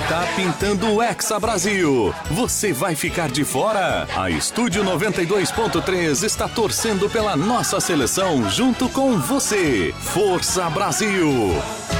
Tá pintando o Hexa Brasil. Você vai ficar de fora? A Estúdio 92.3 está torcendo pela nossa seleção junto com você. Força Brasil!